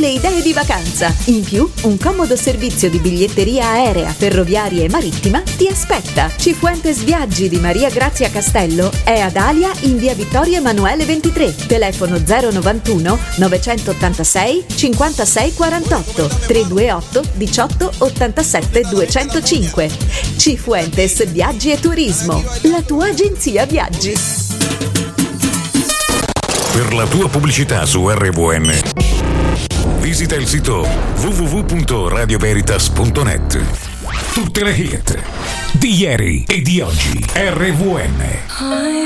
le idee di vacanza. In più, un comodo servizio di biglietteria aerea, ferroviaria e marittima ti aspetta. Cifuentes Viaggi di Maria Grazia Castello è ad Alia in via Vittorio Emanuele 23. Telefono 091 986 56 48 328 18 87 205. Cifuentes Viaggi e Turismo, la tua agenzia viaggi. Per la tua pubblicità su RVN, visita il sito www.radioveritas.net. Tutte le hit di ieri e di oggi. RVN.